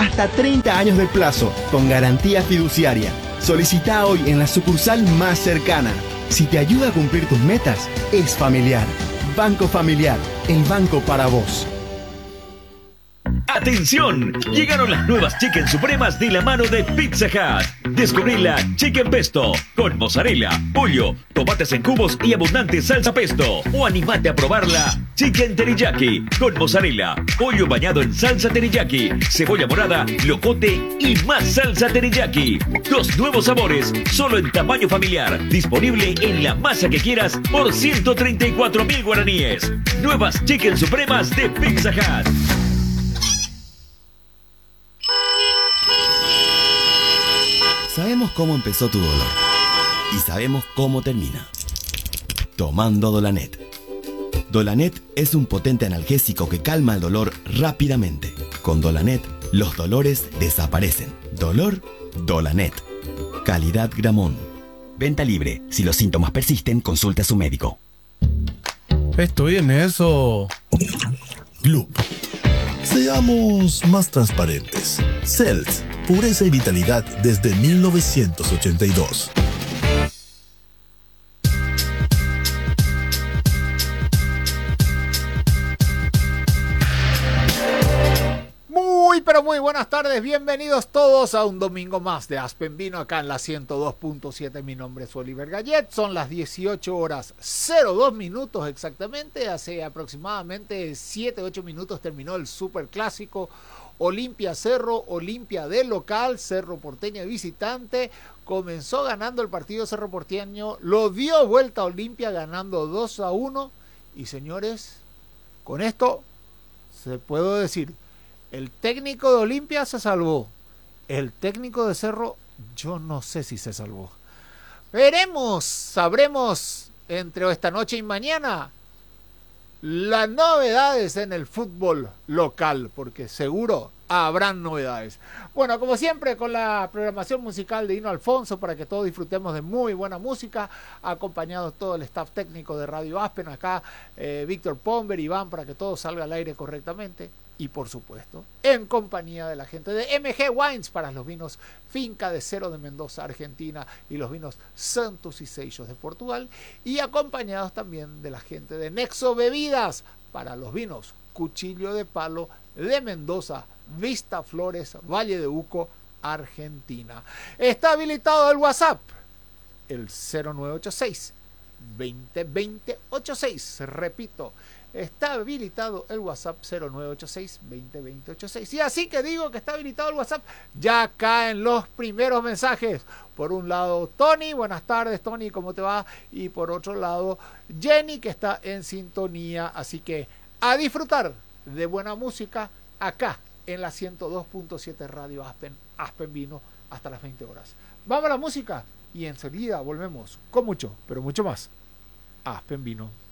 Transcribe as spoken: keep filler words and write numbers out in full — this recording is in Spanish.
hasta treinta años de plazo, con garantía fiduciaria. Solicita hoy en la sucursal más cercana. Si te ayuda a cumplir tus metas, es familiar. Banco Familiar, el banco para vos. ¡Atención! Llegaron las nuevas Chicken Supremas de la mano de Pizza Hut. Descubrí la Chicken Pesto con mozzarella, pollo, tomates en cubos y abundante salsa pesto. O animate a probar la Chicken Teriyaki con mozzarella, pollo bañado en salsa teriyaki, cebolla morada, locote y más salsa teriyaki. Dos nuevos sabores, solo en tamaño familiar. Disponible en la masa que quieras por ciento treinta y cuatro mil guaraníes. Nuevas Chicken Supremas de Pizza Hut. Sabemos cómo empezó tu dolor y sabemos cómo termina. Tomando Dolanet. Dolanet es un potente analgésico que calma el dolor rápidamente. Con Dolanet, los dolores desaparecen. Dolor, Dolanet. Calidad Gramón. Venta libre. Si los síntomas persisten, consulte a su médico. Esto viene eso. Gloop. Seamos más transparentes. Cells, pureza y vitalidad desde mil novecientos ochenta y dos. Muy, pero muy buenas tardes. Bienvenidos todos a un domingo más de Aspen Vino acá en la ciento dos punto siete. Mi nombre es Oliver Gallet. Son las dieciocho horas cero dos minutos exactamente. Hace aproximadamente siete ocho minutos terminó el Super Clásico. Olimpia Cerro, Olimpia de local, Cerro Porteño visitante. Comenzó ganando el partido Cerro Porteño, lo dio vuelta Olimpia ganando dos a uno. Y señores, con esto se puedo decir, el técnico de Olimpia se salvó. El técnico de Cerro, yo no sé si se salvó. Veremos, sabremos entre esta noche y mañana las novedades en el fútbol local, porque seguro habrán novedades. Bueno, como siempre, con la programación musical de Hino Alfonso, para que todos disfrutemos de muy buena música, acompañado todo el staff técnico de Radio Aspen, acá eh, Víctor Pomber, Iván, para que todo salga al aire correctamente. Y por supuesto, en compañía de la gente de M G Wines para los vinos Finca de Cero de Mendoza, Argentina, y los vinos Santos y Seixos de Portugal, y acompañados también de la gente de Nexo Bebidas para los vinos Cuchillo de Palo de Mendoza, Vista Flores, Valle de Uco, Argentina. Está habilitado el WhatsApp, el cero nueve ocho seis, veinte veinte ochenta y seis, repito, está habilitado el WhatsApp cero nueve ocho seis, veinte veinte ochenta y seis. Y así que digo que está habilitado el WhatsApp, ya caen los primeros mensajes. Por un lado, Tony, buenas tardes, Tony, ¿cómo te va? Y por otro lado, Jenny, que está en sintonía. Así que a disfrutar de buena música acá en la ciento dos punto siete Radio Aspen, Aspen Vino, hasta las veinte horas. Vamos a la música y enseguida volvemos con mucho, pero mucho más. Aspen Vino.